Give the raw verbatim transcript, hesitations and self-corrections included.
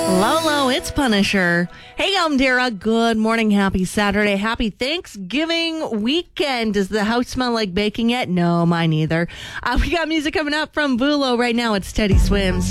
Lolo, it's Punisher. Hey, I'm Dara. Good morning. Happy Saturday. Happy Thanksgiving weekend. Does the house smell like baking yet? No, mine either. Uh, we got music coming up from Bulo right now. It's Teddy Swims.